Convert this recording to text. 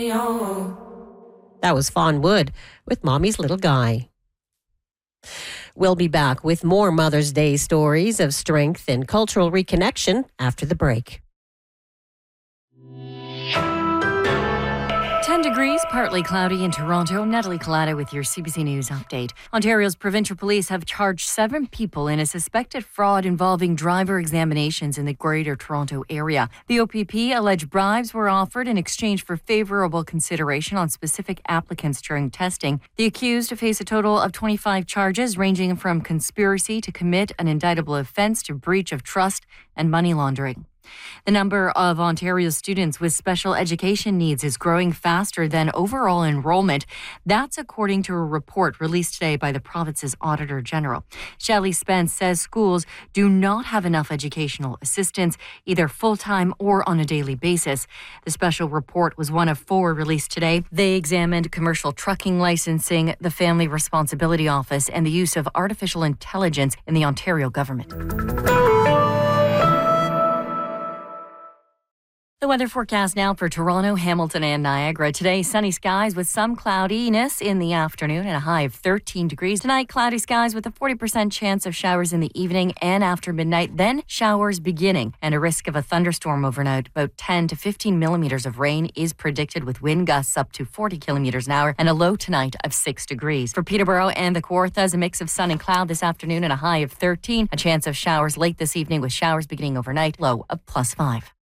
That was Fawn Wood with Mommy's Little Guy. We'll be back with more Mother's Day stories of strength and cultural reconnection after the break. 10 degrees, partly cloudy in Toronto. Natalie Collada with your CBC News update. Ontario's provincial police have charged 7 people in a suspected fraud involving driver examinations in the Greater Toronto area. The OPP alleged bribes were offered in exchange for favourable consideration on specific applicants during testing. The accused face a total of 25 charges, ranging from conspiracy to commit an indictable offence to breach of trust and money laundering. The number of Ontario students with special education needs is growing faster than overall enrollment. That's according to a report released today by the province's Auditor General. Shelley Spence says schools do not have enough educational assistants, either full-time or on a daily basis. The special report was one of 4 released today. They examined commercial trucking licensing, the Family Responsibility Office, and the use of artificial intelligence in the Ontario government. The weather forecast now for Toronto, Hamilton and Niagara. Today, sunny skies with some cloudiness in the afternoon and a high of 13 degrees. Tonight, cloudy skies with a 40% chance of showers in the evening and after midnight. Then showers beginning and a risk of a thunderstorm overnight. About 10 to 15 millimeters of rain is predicted with wind gusts up to 40 kilometers an hour and a low tonight of 6 degrees. For Peterborough and the Kawarthas, a mix of sun and cloud this afternoon and a high of 13. A chance of showers late this evening with showers beginning overnight, low of +5.